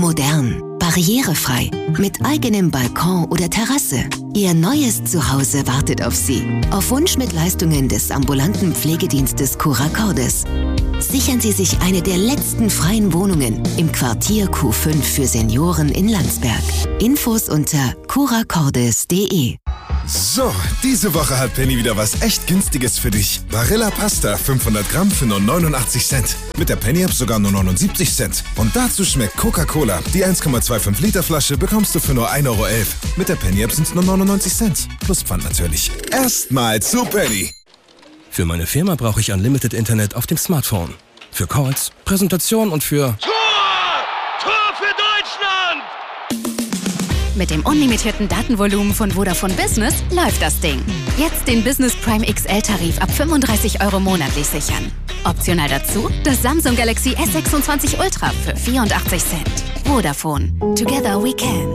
Modern, barrierefrei, mit eigenem Balkon oder Terrasse. Ihr neues Zuhause wartet auf Sie. Auf Wunsch mit Leistungen des ambulanten Pflegedienstes Cura Cordis. Sichern Sie sich eine der letzten freien Wohnungen im Quartier Q5 für Senioren in Landsberg. Infos unter curacordis.de. So, diese Woche hat Penny wieder was echt Günstiges für dich. Barilla Pasta, 500 Gramm für nur 89 Cent. Mit der Penny-App sogar nur 79 Cent. Und dazu schmeckt Coca-Cola. Die 1,25 Liter Flasche bekommst du für nur 1,11 Euro. Mit der Penny-App sind es nur 99 Cent. Plus Pfand natürlich. Erstmal zu Penny. Für meine Firma brauche ich Unlimited Internet auf dem Smartphone. Für Calls, Präsentation und für... Tor für Deutschland! Mit dem unlimitierten Datenvolumen von Vodafone Business läuft das Ding. Jetzt den Business Prime XL-Tarif ab 35 € monatlich sichern. Optional dazu das Samsung Galaxy S26 Ultra für 84 Cent. Vodafone. Together we can.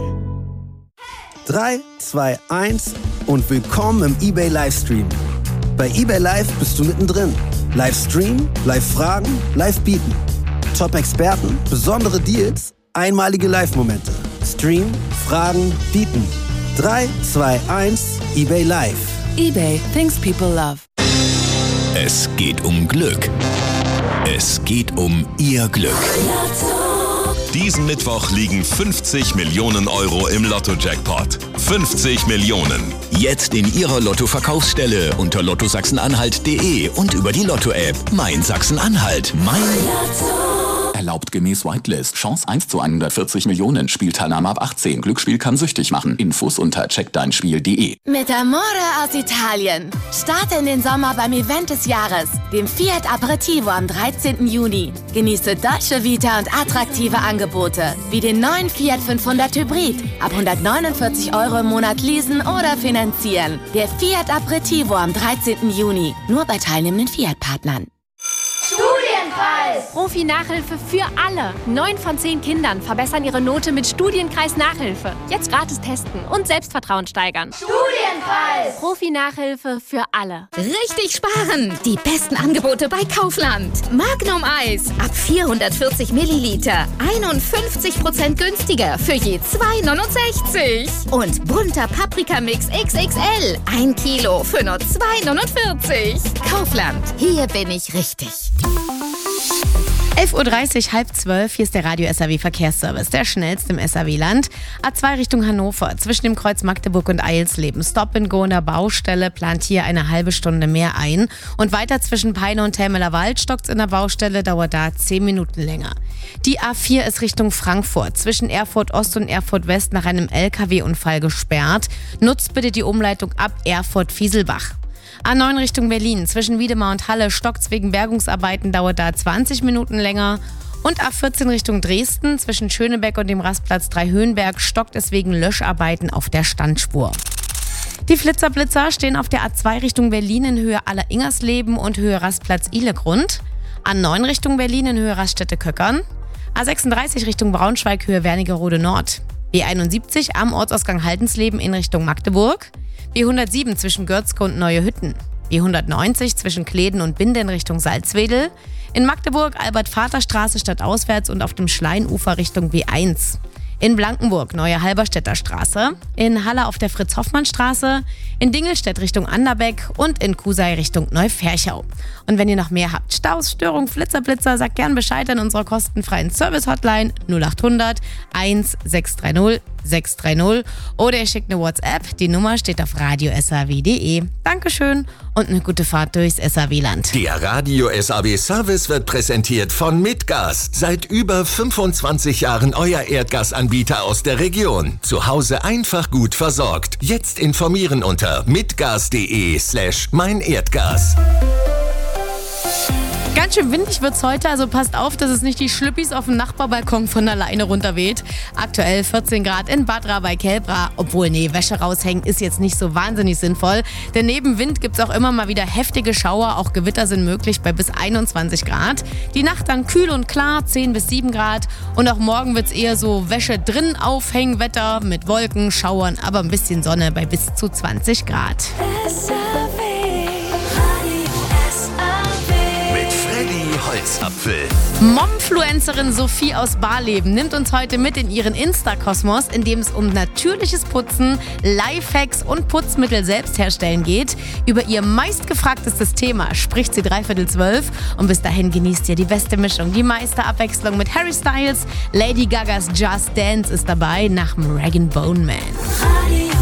3, 2, 1 und willkommen im eBay Livestream. Bei eBay Live bist du mittendrin. Livestream, Live-Fragen, Live-Bieten. Top-Experten, besondere Deals, einmalige Live-Momente. Stream, Fragen, Bieten. 3, 2, 1, eBay Live. eBay, things people love. Es geht um Glück. Es geht um Ihr Glück. Diesen Mittwoch liegen 50 Millionen € im Lotto-Jackpot. 50 Millionen. Jetzt in Ihrer Lotto-Verkaufsstelle unter lottosachsen-anhalt.de und über die Lotto-App. Mein Sachsen-Anhalt. Mein Lotto. Erlaubt gemäß Whitelist. Chance 1 zu 140 Millionen. Spielteilnahme ab 18. Glücksspiel kann süchtig machen. Infos unter checkdeinspiel.de. Mit Amore aus Italien. Starte in den Sommer beim Event des Jahres, dem Fiat Aperitivo am 13. Juni. Genieße deutsche Vita und attraktive Angebote, wie den neuen Fiat 500 Hybrid. Ab 149 € im Monat leasen oder finanzieren. Der Fiat Aperitivo am 13. Juni. Nur bei teilnehmenden Fiat-Partnern. Studienkreis! Profi-Nachhilfe für alle. 9 von 10 Kindern verbessern ihre Note mit Studienkreis-Nachhilfe. Jetzt gratis testen und Selbstvertrauen steigern. Studienkreis! Profi-Nachhilfe für alle. Richtig sparen! Die besten Angebote bei Kaufland. Magnum Eis ab 440 Milliliter. 51% günstiger für je 2,69. Und bunter Paprikamix XXL. 1 Kilo für nur 2,49. Kaufland. Hier bin ich richtig. 11.30 Uhr, 11:30, hier ist der Radio SAW Verkehrsservice, der schnellste im SAW-Land. A2 Richtung Hannover, zwischen dem Kreuz Magdeburg und Eilsleben. Stop and Go in der Baustelle, plant hier eine halbe Stunde mehr ein. Und weiter zwischen Peine und Helmeler Wald stockt's in der Baustelle, dauert da 10 Minuten länger. Die A4 ist Richtung Frankfurt, zwischen Erfurt Ost und Erfurt West nach einem LKW-Unfall gesperrt. Nutzt bitte die Umleitung ab Erfurt-Fieselbach. A9 Richtung Berlin, zwischen Wiedemar und Halle stockt's wegen Bergungsarbeiten, dauert da 20 Minuten länger. Und A14 Richtung Dresden, zwischen Schönebeck und dem Rastplatz 3 Höhenberg stockt es wegen Löscharbeiten auf der Standspur. Die Flitzer-Blitzer stehen auf der A2 Richtung Berlin in Höhe Aller-Ingersleben und Höhe Rastplatz Ihlegrund. A9 Richtung Berlin in Höhe Raststätte-Köckern. A36 Richtung Braunschweig, Höhe Wernigerode Nord. B71 am Ortsausgang Haldensleben in Richtung Magdeburg. B107 zwischen Görzke und Neue Hütten. B190 zwischen Kleden und Binde in Richtung Salzwedel. In Magdeburg Albert-Vater-Straße stadtauswärts und auf dem Schleinufer Richtung B1. In Blankenburg Neue Halberstädter Straße. In Halle auf der Fritz-Hoffmann-Straße. In Dingelstedt Richtung Anderbeck und in Kusei Richtung Neuferchau. Und wenn ihr noch mehr habt, Staus, Störung, Flitzer, sagt gern Bescheid an unserer kostenfreien Service-Hotline 0800 1630 630 oder ihr schickt eine WhatsApp. Die Nummer steht auf radiosaw.de. Dankeschön und eine gute Fahrt durchs SAW-Land. Der Radio SAW Service wird präsentiert von Midgas. Seit über 25 Jahren euer Erdgasanbieter aus der Region. Zu Hause einfach gut versorgt. Jetzt informieren unter midgas.de/meinerdgas. Ganz schön windig wird's heute, also passt auf, dass es nicht die Schlüppis auf dem Nachbarbalkon von alleine runterweht. Aktuell 14 Grad in Bad Rabay-Kelbra. Obwohl, Wäsche raushängen ist jetzt nicht so wahnsinnig sinnvoll. Denn neben Wind gibt's auch immer mal wieder heftige Schauer. Auch Gewitter sind möglich bei bis 21 Grad. Die Nacht dann kühl und klar, 10 bis 7 Grad. Und auch morgen wird's eher so Wäsche drin aufhängen Wetter mit Wolken, Schauern, aber ein bisschen Sonne bei bis zu 20 Grad. Holzapfel. Momfee Influencerin Sophie aus Barleben nimmt uns heute mit in ihren Insta-Kosmos, in dem es um natürliches Putzen, Lifehacks und Putzmittel selbst herstellen geht. Über ihr meistgefragtestes Thema spricht sie 11:45 und bis dahin genießt ihr die beste Mischung, die meiste Abwechslung mit Harry Styles. Lady Gagas Just Dance ist dabei nach dem Rag & Bone Man.